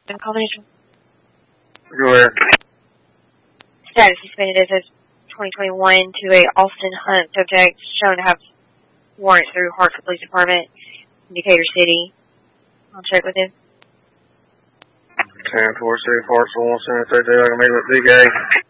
combination. Go ahead. Status suspended as of 2021 to a Austin Hunt subject shown to have warrants through Hartford Police Department, Decatur City. I'll check with him. 10-4 City Parcel 173, I can meet with Big A.